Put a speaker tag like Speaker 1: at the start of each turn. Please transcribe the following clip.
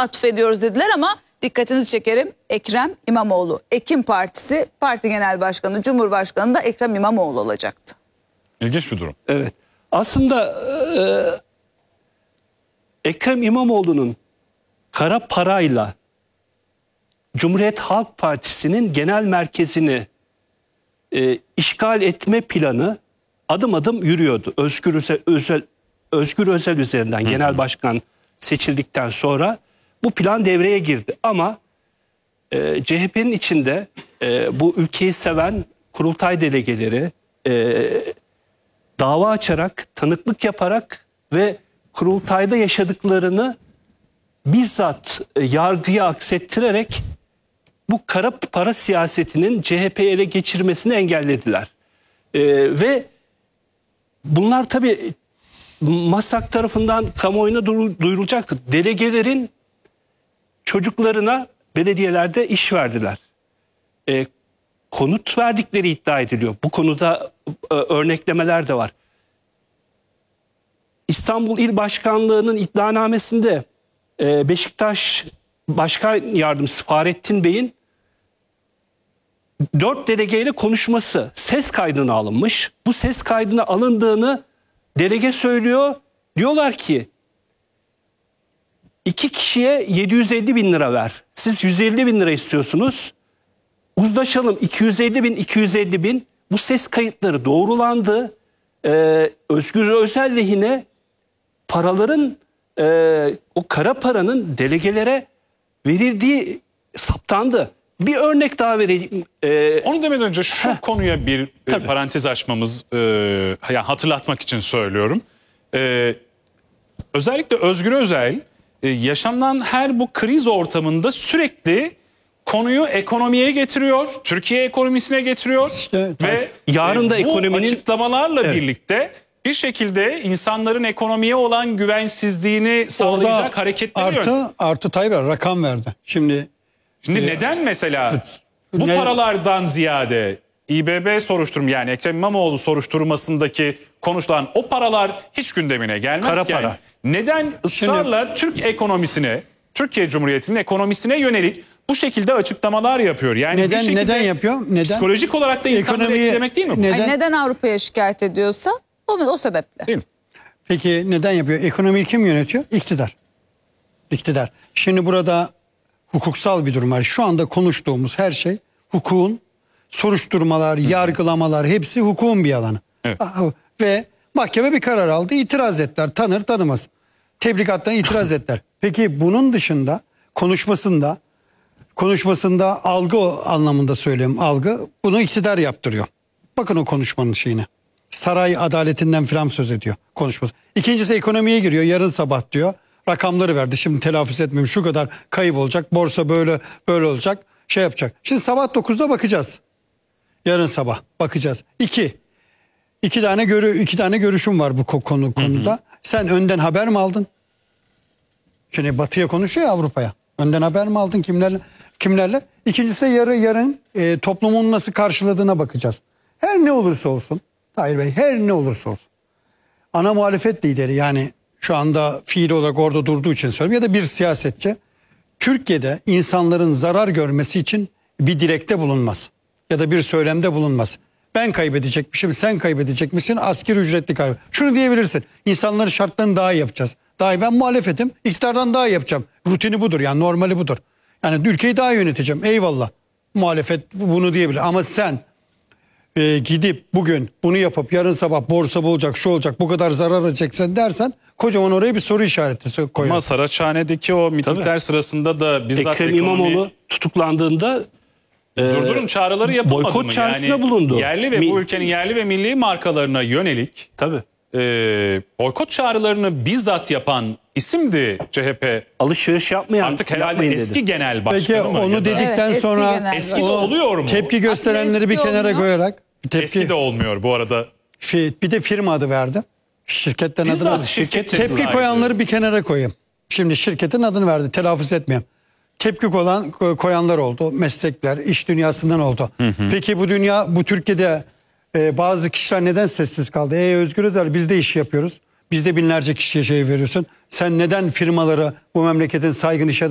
Speaker 1: atfediyoruz dediler ama dikkatinizi çekerim, Ekrem İmamoğlu. Ekim Partisi Parti Genel Başkanı, Cumhurbaşkanı da Ekrem İmamoğlu olacaktı.
Speaker 2: İlginç bir durum.
Speaker 3: Evet. Aslında Ekrem İmamoğlu'nun kara parayla Cumhuriyet Halk Partisi'nin genel merkezini işgal etme planı adım adım yürüyordu. Özgür Özel üzerinden genel başkan seçildikten sonra bu plan devreye girdi. Ama CHP'nin içinde bu ülkeyi seven kurultay delegeleri dava açarak, tanıklık yaparak ve kurultayda yaşadıklarını bizzat yargıya aksettirerek bu kara para siyasetinin CHP'yi ele geçirmesini engellediler. Ve bunlar tabii MASAK tarafından kamuoyuna duyurulacaktı. Delegelerin çocuklarına belediyelerde iş verdiler. Konut verdikleri iddia ediliyor. Bu konuda örneklemeler de var. İstanbul İl Başkanlığı'nın iddianamesinde Beşiktaş Başkan Yardımcısı Fahrettin Bey'in 4 delegeyle konuşması ses kaydına alınmış. Bu ses kaydına alındığını delege söylüyor. Diyorlar ki 2 kişiye 750 bin lira ver. Siz 150 bin lira istiyorsunuz. Uzlaşalım 250 bin. Bu ses kayıtları doğrulandı. Özgür Özel lehine paraların o kara paranın delegelere verildiği saptandı. Bir örnek daha vereyim.
Speaker 2: Onu demeden önce şu konuya bir parantez açmamız, yani hatırlatmak için söylüyorum. Özellikle Özgür Özel yaşanan her bu kriz ortamında sürekli konuyu ekonomiye getiriyor, Türkiye ekonomisine getiriyor ve
Speaker 3: yarın da
Speaker 2: bu
Speaker 3: ekonominin
Speaker 2: açıklamalarla birlikte bir şekilde insanların ekonomiye olan güvensizliğini sağlayacak
Speaker 4: orada
Speaker 2: hareketler
Speaker 4: artı Tayyip rakam verdi. Şimdi
Speaker 2: neden mesela bu paralardan ziyade İBB soruşturma, yani Ekrem İmamoğlu soruşturmasındaki konuşulan o paralar hiç gündemine gelmezken
Speaker 3: Kara para.
Speaker 2: Neden ısrarla Türk ekonomisine, Türkiye Cumhuriyeti'nin ekonomisine yönelik bu şekilde açıklamalar yapıyor? Yani
Speaker 4: neden yapıyor? Neden?
Speaker 2: Psikolojik olarak da insanları etkilemek değil mi bu?
Speaker 1: Neden Avrupa'ya şikayet ediyorsa o sebeple.
Speaker 2: Değil mi?
Speaker 4: Peki neden yapıyor? Ekonomiyi kim yönetiyor? İktidar. İktidar. Şimdi burada hukuksal bir durum var. Şu anda konuştuğumuz her şey hukukun, soruşturmalar, yargılamalar hepsi hukukun bir alanı.
Speaker 2: Evet.
Speaker 4: Ve mahkeme bir karar aldı. İtiraz ettiler. Tanır tanımaz. Tebligattan itiraz ettiler. Peki bunun dışında konuşmasında algı anlamında söylüyorum, algı bunu iktidar yaptırıyor. Bakın o konuşmanın şeyine. Saray adaletinden filan söz ediyor konuşması. İkincisi ekonomiye giriyor. Yarın sabah diyor. Rakamları verdi. Şimdi telaffuz etmeyeyim. Şu kadar kayıp olacak. Borsa böyle olacak. Şey yapacak. Şimdi sabah 9'da bakacağız. Yarın sabah bakacağız. İki tane görüşüm var bu konuda. Sen önden haber mi aldın? Şimdi Batı'ya konuşuyor ya, Avrupa'ya. Önden haber mi aldın? Kimlerle? İkincisi de yarın toplumun nasıl karşıladığına bakacağız. Her ne olursa olsun Tahir Bey, her ne olursa olsun. Ana muhalefet lideri, yani şu anda fiil olarak orada durduğu için söylüyorum, ya da bir siyasetçi Türkiye'de insanların zarar görmesi için bir dilekte bulunmaz. Ya da bir söylemde bulunmaz. Ben kaybedecekmişim, sen kaybedecekmişsin, asgari ücretli kaybı. Şunu diyebilirsin: insanların şartlarını daha iyi yapacağız. Daha iyi, ben muhalefetim, iktidardan daha iyi yapacağım. Rutini budur, yani normali budur. Yani ülkeyi daha iyi yöneteceğim, eyvallah. Muhalefet bunu diyebilir ama sen gidip bugün bunu yapıp yarın sabah borsa bu olacak, şu olacak, bu kadar zarar edeceksen dersen kocaman oraya bir soru işareti koyar.
Speaker 2: Ama Saraçhane'deki o mitingler sırasında da bizzat
Speaker 3: Ekrem İmamoğlu tutuklandığında
Speaker 2: durdurun çağrıları yapılmadı mı?
Speaker 3: boykot çağrısında bulundu.
Speaker 2: Yerli ve bu ülkenin yerli ve milli markalarına yönelik boykot çağrılarını bizzat yapan isimdi CHP.
Speaker 3: Alışveriş yapmayan,
Speaker 2: Artık herhalde eski
Speaker 3: dedi.
Speaker 2: genel başkanı
Speaker 4: Peki
Speaker 2: mı?
Speaker 4: onu dedikten
Speaker 1: eski
Speaker 4: sonra
Speaker 1: genel
Speaker 2: eski de oluyor mu?
Speaker 4: tepki gösterenleri bir
Speaker 1: eski
Speaker 4: kenara
Speaker 1: olmuyor.
Speaker 4: koyarak
Speaker 2: Eski de olmuyor bu arada.
Speaker 4: bir de firma adı verdi. Şirketten adını
Speaker 2: Bizzat
Speaker 4: verdi.
Speaker 2: şirket
Speaker 4: Tepki
Speaker 2: sahibi.
Speaker 4: koyanları bir kenara koyayım. Şimdi şirketin adını verdi, telaffuz etmeyeyim. Tepki koyanlar oldu. Meslekler, iş dünyasından oldu. Peki bu Türkiye'de bazı kişiler neden sessiz kaldı? Özgür Özel, biz de iş yapıyoruz. Biz de binlerce kişiye şey veriyorsun. Sen neden firmaları bu memleketin saygın iş